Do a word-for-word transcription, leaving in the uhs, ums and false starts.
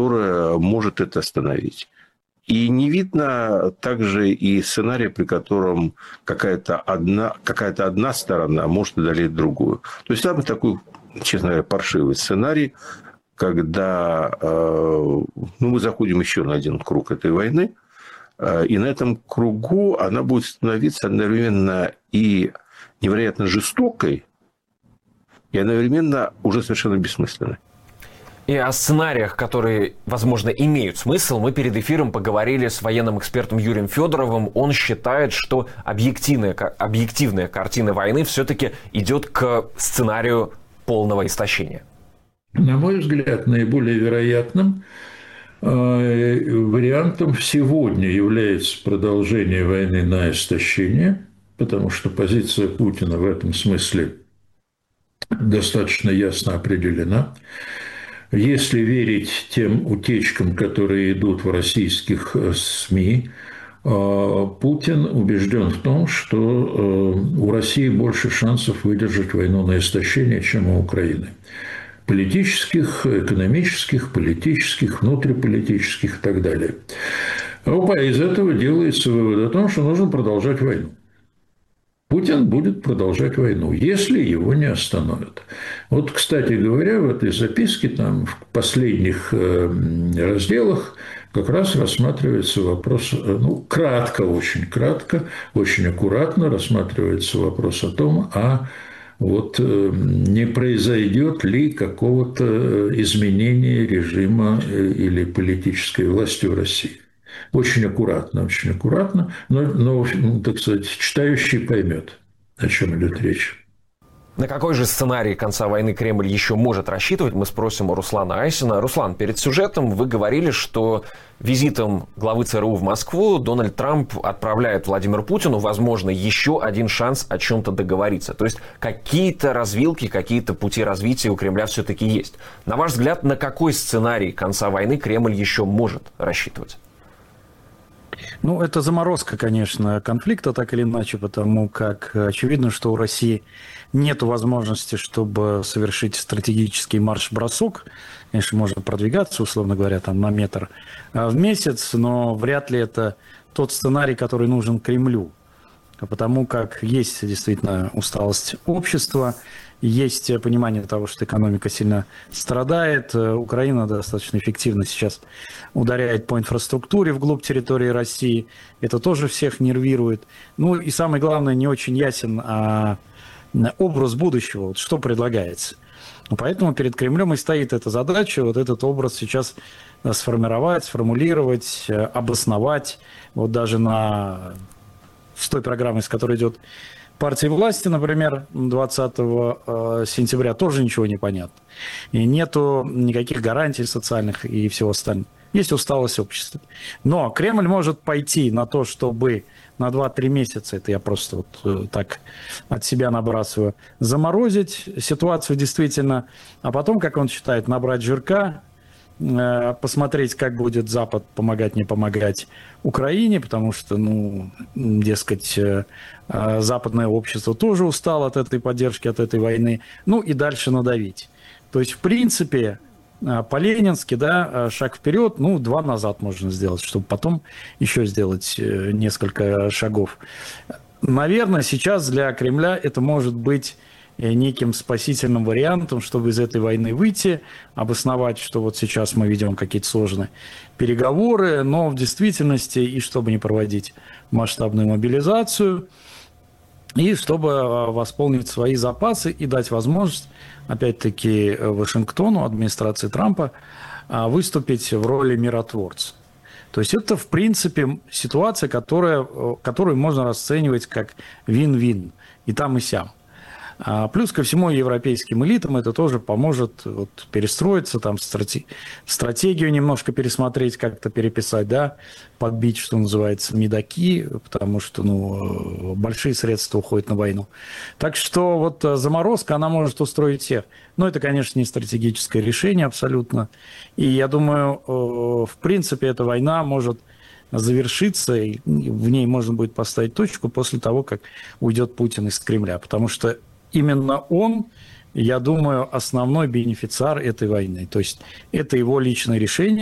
которая может это остановить. И не видно также и сценария, при котором какая-то одна, какая-то одна сторона может одолеть другую. То есть, там такой, честно говоря, паршивый сценарий, когда ну, мы заходим еще на один круг этой войны, и на этом кругу она будет становиться одновременно и невероятно жестокой, и одновременно уже совершенно бессмысленной. И о сценариях, которые, возможно, имеют смысл, мы перед эфиром поговорили с военным экспертом Юрием Федоровым. Он считает, что объективная, объективная картина войны все-таки идет к сценарию полного истощения. На мой взгляд, наиболее вероятным вариантом сегодня является продолжение войны на истощение, потому что позиция Путина в этом смысле достаточно ясно определена. Если верить тем утечкам, которые идут в российских СМИ, Путин убежден в том, что у России больше шансов выдержать войну на истощение, чем у Украины. Политических, экономических, политических, внутриполитических и так далее. Опа, из этого делается вывод о том, что нужно продолжать войну. Путин будет продолжать войну, если его не остановят. Вот, кстати говоря, в этой записке, там, в последних разделах, как раз рассматривается вопрос, ну, кратко, очень кратко, очень аккуратно рассматривается вопрос о том, а вот не произойдет ли какого-то изменения режима или политической власти в России. Очень аккуратно, очень аккуратно, но, но, так сказать, читающий поймет, о чем идет речь. На какой же сценарий конца войны Кремль еще может рассчитывать, мы спросим у Руслана Айсина. Руслан, перед сюжетом вы говорили, что визитом главы ЦРУ в Москву Дональд Трамп отправляет Владимиру Путину, возможно, еще один шанс о чем-то договориться. То есть какие-то развилки, какие-то пути развития у Кремля все-таки есть. На ваш взгляд, на какой сценарий конца войны Кремль еще может рассчитывать? Ну, это заморозка, конечно, конфликта, так или иначе, потому как очевидно, что у России нет возможности, чтобы совершить стратегический марш-бросок. Конечно, можно продвигаться, условно говоря, там, на метр в месяц, но вряд ли это тот сценарий, который нужен Кремлю. Потому как есть действительно усталость общества, есть понимание того, что экономика сильно страдает. Украина достаточно эффективно сейчас ударяет по инфраструктуре вглубь территории России. Это тоже всех нервирует. Ну и самое главное, не очень ясен а, образ будущего, вот что предлагается. Поэтому перед Кремлем и стоит эта задача, вот этот образ сейчас сформировать, сформулировать, обосновать. Вот даже на... с той программой, с которой идет партия власти, например, двадцатого сентября, тоже ничего не понятно. И нету никаких гарантий социальных и всего остального. Есть усталость общества. Но Кремль может пойти на то, чтобы на два-три месяца, это я просто вот так от себя набрасываю, заморозить ситуацию действительно, а потом, как он считает, набрать жирка, посмотреть, как будет Запад помогать, не помогать Украине, потому что, ну, дескать, западное общество тоже устало от этой поддержки, от этой войны, ну и дальше надавить. То есть, в принципе, по-ленински, да, шаг вперед, ну, два назад можно сделать, чтобы потом еще сделать несколько шагов. Наверное, сейчас для Кремля это может быть неким спасительным вариантом, чтобы из этой войны выйти, обосновать, что вот сейчас мы ведем какие-то сложные переговоры, но в действительности, и чтобы не проводить масштабную мобилизацию, и чтобы восполнить свои запасы и дать возможность, опять-таки, Вашингтону, администрации Трампа, выступить в роли миротворца. То есть это, в принципе, ситуация, которая, которую можно расценивать как вин-вин и там, и сям. Плюс ко всему европейским элитам это тоже поможет вот, перестроиться, там, страте... стратегию немножко пересмотреть, как-то переписать, да, подбить, что называется, медаки, потому что ну, большие средства уходят на войну. Так что вот заморозка, она может устроить всех. Но это, конечно, не стратегическое решение абсолютно. И я думаю, в принципе, эта война может завершиться, и в ней можно будет поставить точку после того, как уйдет Путин из Кремля. Потому что именно он, я думаю, основной бенефициар этой войны. То есть это его личное решение.